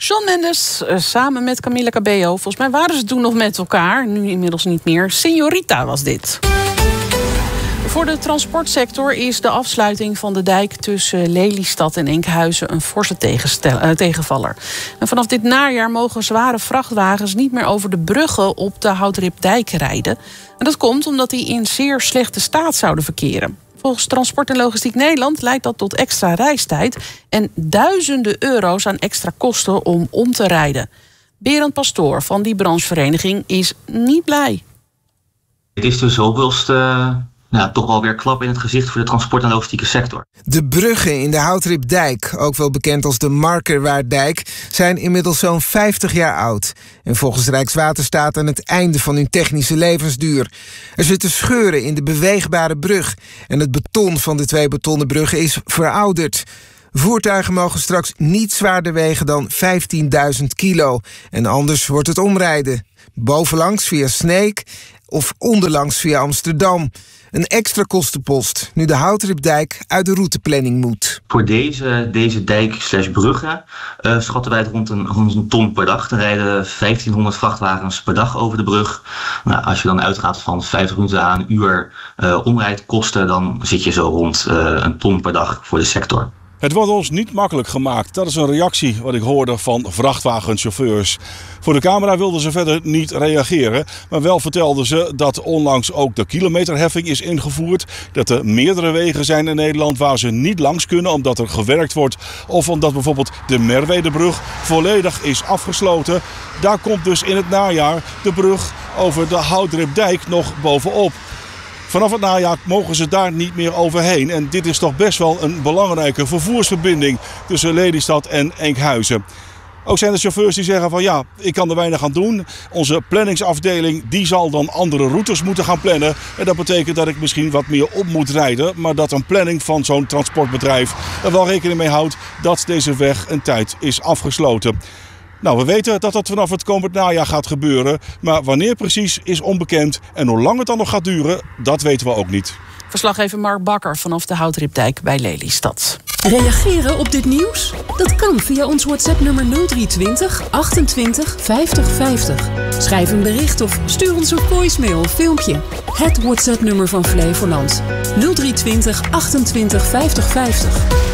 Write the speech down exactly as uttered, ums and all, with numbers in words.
Shawn Mendes uh, samen met Camila Cabello. Volgens mij waren ze toen nog met elkaar. Nu inmiddels niet meer. Señorita was dit. Voor de transportsector is de afsluiting van de dijk tussen Lelystad en Enkhuizen een forse tegenvaller. En vanaf dit najaar mogen zware vrachtwagens niet meer over de bruggen op de Houdripdijk rijden. En dat komt omdat die in zeer slechte staat zouden verkeren. Volgens Transport en Logistiek Nederland leidt dat tot extra reistijd en duizenden euro's aan extra kosten om om te rijden. Berend Pastoor van die branchevereniging is niet blij. Het is de zoveelste Nou, toch wel weer klap in het gezicht voor de transport- en logistieke sector. De bruggen in de Houdripdijk, ook wel bekend als de Markerwaarddijk, zijn inmiddels zo'n vijftig jaar oud. En volgens Rijkswaterstaat aan het einde van hun technische levensduur. Er zitten scheuren in de beweegbare brug. En het beton van de twee betonnen bruggen is verouderd. Voertuigen mogen straks niet zwaarder wegen dan vijftienduizend kilo. En anders wordt het omrijden. Bovenlangs via Sneek of onderlangs via Amsterdam. Een extra kostenpost, nu de Houdripdijk uit de routeplanning moet. Voor deze, deze dijk slash bruggen uh, schatten wij het rond een, rond een ton per dag. Er rijden vijftienhonderd vrachtwagens per dag over de brug. Nou, als je dan uitgaat van vijftig minuten aan een uur uh, omrijdkosten, dan zit je zo rond uh, een ton per dag voor de sector. Het wordt ons niet makkelijk gemaakt. Dat is een reactie wat ik hoorde van vrachtwagenchauffeurs. Voor de camera wilden ze verder niet reageren. Maar wel vertelden ze dat onlangs ook de kilometerheffing is ingevoerd. Dat er meerdere wegen zijn in Nederland waar ze niet langs kunnen omdat er gewerkt wordt. Of omdat bijvoorbeeld de Merwedebrug volledig is afgesloten. Daar komt dus in het najaar de brug over de Houdripdijk nog bovenop. Vanaf het najaar mogen ze daar niet meer overheen. En dit is toch best wel een belangrijke vervoersverbinding tussen Lelystad en Enkhuizen. Ook zijn er chauffeurs die zeggen van ja, ik kan er weinig aan doen. Onze planningsafdeling die zal dan andere routes moeten gaan plannen. En dat betekent dat ik misschien wat meer op moet rijden. Maar dat een planning van zo'n transportbedrijf er wel rekening mee houdt dat deze weg een tijd is afgesloten. Nou, we weten dat dat vanaf het komend najaar gaat gebeuren. Maar wanneer precies is onbekend. En hoe lang het dan nog gaat duren, dat weten we ook niet. Verslaggever Mark Bakker vanaf de Houdripdijk bij Lelystad. Reageren op dit nieuws? Dat kan via ons WhatsApp-nummer nul drie twintig achtentwintig vijftig vijftig. Schrijf een bericht of stuur ons een voicemail of filmpje. Het WhatsApp-nummer van Flevoland. nul drie twintig achtentwintig vijftig vijftig.